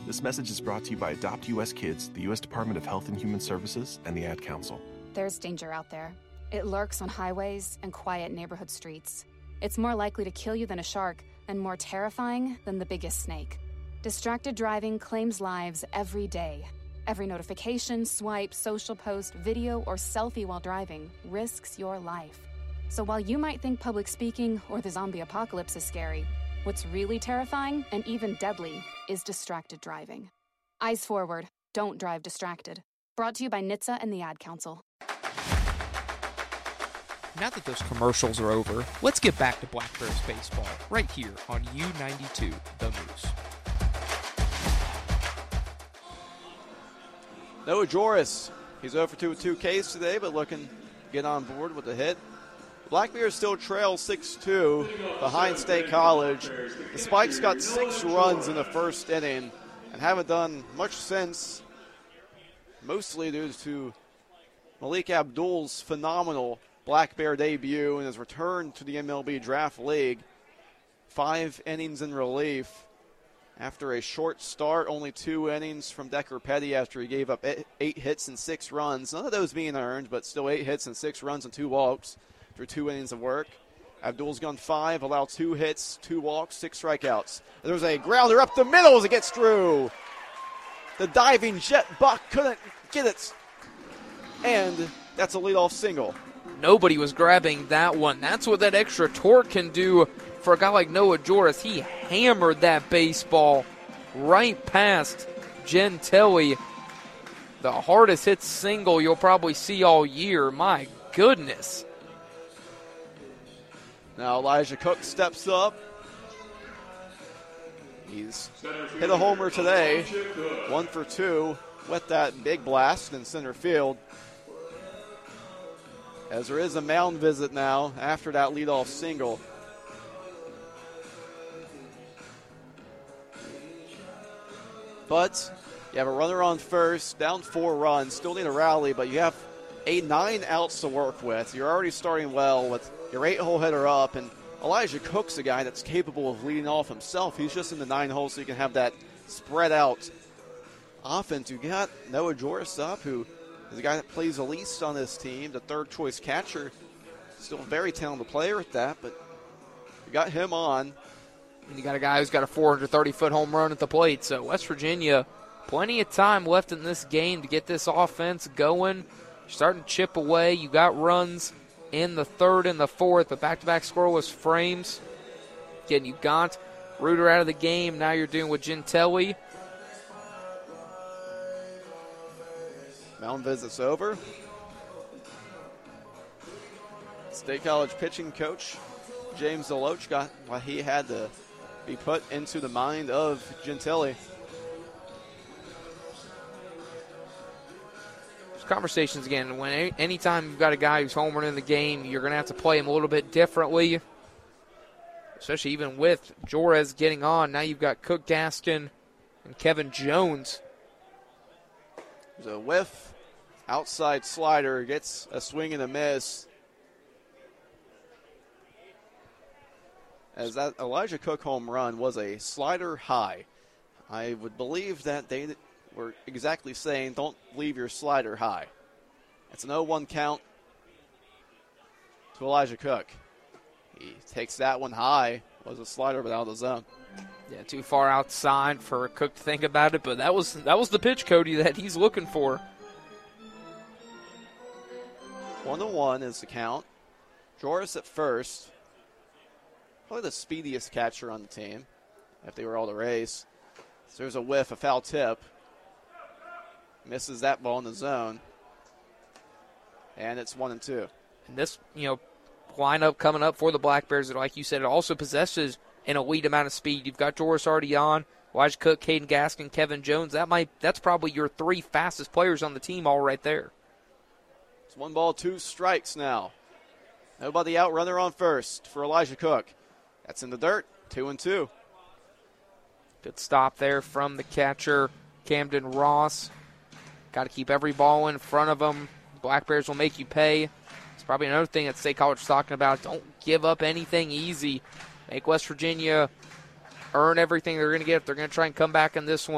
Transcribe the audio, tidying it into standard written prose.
This message is brought to you by Adopt U.S. Kids, the U.S. Department of Health and Human Services, and the Ad Council. There's danger out there. It lurks on highways and quiet neighborhood streets. It's more likely to kill you than a shark, and more terrifying than the biggest snake. Distracted driving claims lives every day. Every notification, swipe, social post, video, or selfie while driving risks your life. So while you might think public speaking or the zombie apocalypse is scary, what's really terrifying and even deadly is distracted driving. Eyes forward. Don't drive distracted. Brought to you by NHTSA and the Ad Council. Now that those commercials are over, let's get back to Black Bears baseball right here on U92 The Moose. Noah Joris, he's 0 for 2 with 2 Ks today, but looking to get on board with a hit. Black Bears still trail 6-2 behind State College. The Spikes got 6 runs in the first inning and haven't done much since, mostly due to Malik Abdul's phenomenal Black Bear debut and his return to the MLB Draft League. 5 innings in relief after a short start, only 2 innings from Decker Petty after he gave up 8 hits and 6 runs. None of those being earned, but still 8 hits and 6 runs and 2 walks through 2 innings of work. Abdul's gone 5, allowed 2 hits, 2 walks, 6 strikeouts. There's a grounder up the middle as it gets through. The diving Jet Buck couldn't get it. And that's a leadoff single. Nobody was grabbing that one. That's what that extra torque can do for a guy like Noah Joris. He hammered that baseball right past Gentile. The hardest hit single you'll probably see all year. My goodness. Now Elijah Cook steps up. He's hit a homer today, 1 for 2 with that big blast in center field. As there is a mound visit now after that leadoff single. But you have a runner on first, down 4 runs, still need a rally, but you have 9 outs to work with. You're already starting well with your 8-hole hitter up, and Elijah Cook's a guy that's capable of leading off himself. He's just in the 9 hole, so you can have that spread out offense. You got Noah Joris up, who is the guy that plays the least on this team, the 3rd choice catcher. Still a very talented player at that, but you got him on. And you got a guy who's got a 430-foot home run at the plate. So West Virginia, plenty of time left in this game to get this offense going. You're starting to chip away. You got runs in the 3rd and the 4th, but back-to-back scoreless frames. Again, you got Reuter out of the game. Now you're doing with Gentile. Mound visit's over. State College pitching coach James Deloach got what he had to be put into the mind of Gentile. There's conversations again. When anytime you've got a guy who's homering in the game, you're going to have to play him a little bit differently, especially even with Joris getting on. Now you've got Cook, Gaskin, and Kevin Jones. There's a whiff, outside slider, gets a swing and a miss. As that Elijah Cook home run was a slider high. I would believe that they were exactly saying, don't leave your slider high. It's an 0-1 count to Elijah Cook. He takes that one high. Was a slider, but out of the zone. Yeah, too far outside for Cook to think about it, but that was the pitch, Cody, that he's looking for. 1-1 is the count. Joris at first. Probably the speediest catcher on the team, if they were all to race. So there's a whiff, a foul tip. Misses that ball in the zone. And it's 1-2. And this, lineup coming up for the Black Bears, like you said, it also possesses an elite amount of speed. You've got Joris already on, Elijah Cook, Caden Gaskin, Kevin Jones. That's probably your 3 fastest players on the team all right there. It's 1 ball, 2 strikes now. Nobody out, runner on first for Elijah Cook. That's in the dirt, 2-2. Good stop there from the catcher, Camden Ross. Got to keep every ball in front of them. Black Bears will make you pay. It's probably another thing that State College is talking about. Don't give up anything easy. Make West Virginia earn everything they're going to get if they're going to try and come back in this one.